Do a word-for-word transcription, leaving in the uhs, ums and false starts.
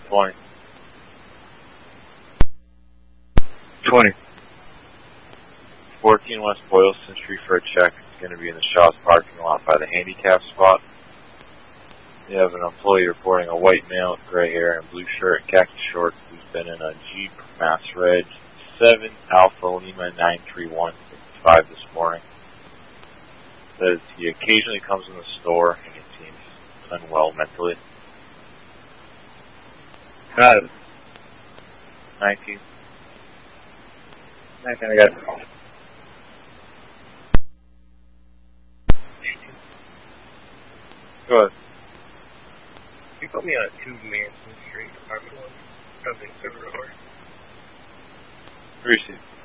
twenty. twenty. fourteen West Boylston Street for a check. It's going to be in the Shaw's parking lot by the handicap spot. You have an employee reporting a white male with gray hair and blue shirt and khaki shorts who's been in a Jeep Mass Reg seven Alpha Lima nine three one five this morning. Says he occasionally comes in the store and he seems unwell mentally. Five. nineteen. nineteen, I got it. Go ahead. You put me on two Manson Street, apartment one, something server over. Receive.